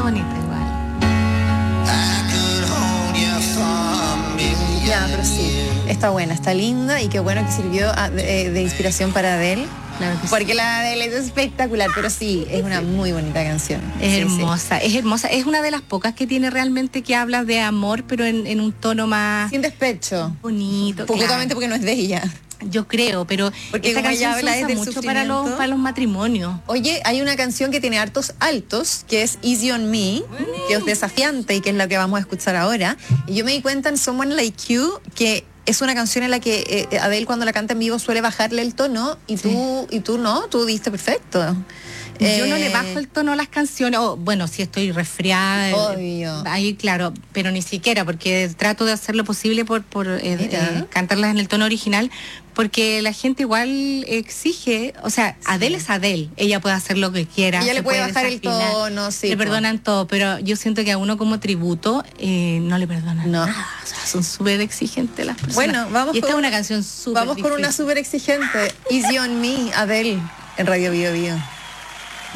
bonita igual. Ya, pero sí, está buena, está linda y qué bueno que sirvió de inspiración para Adele. Claro que sí. Porque la Adele es espectacular, pero sí, es una muy bonita canción. Es Sí, hermosa, sí. es hermosa. Es una de las pocas que tiene realmente que habla de amor, pero en un tono más Sin despecho. bonito. Justamente Claro. porque no es de ella. Yo creo, pero Porque esta como ella canción habla se usa desde el mucho sufrimiento. para los matrimonios. Oye, hay una canción que tiene hartos altos, que es Easy on Me, que es desafiante y que es la que vamos a escuchar ahora. Y yo me di cuenta en Someone Like You que es una canción en la que Adele cuando la canta en vivo suele bajarle el tono y tú no, tú diste perfecto. Yo no le bajo el tono a las canciones, o bueno, si estoy resfriada, Obvio. ahí claro, pero ni siquiera, porque trato de hacer lo posible por cantarlas en el tono original, porque la gente igual exige, o sea, sí. Adele es Adele, ella puede hacer lo que quiera. Ella le puede bajar desafinar, el tono, sí. Le perdonan todo, pero yo siento que a uno como tributo no le perdonan nada. O sea, son súper exigentes las personas. Bueno, vamos y esta es una canción súper Vamos difícil. con una súper exigente, Easy on Me, Adele, en Radio Bio Bio.